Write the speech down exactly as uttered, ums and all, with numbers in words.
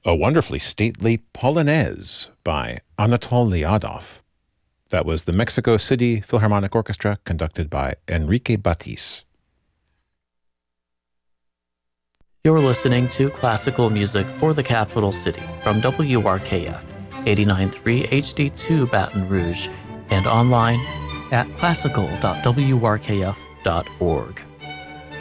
a wonderfully stately Polonaise by Anatol Liadov. That was the Mexico City Philharmonic Orchestra, conducted by Enrique Batis. You're listening to classical music for the capital city from W R K F, eighty-nine point three H D two Baton Rouge, and online at classical dot w r k f dot org.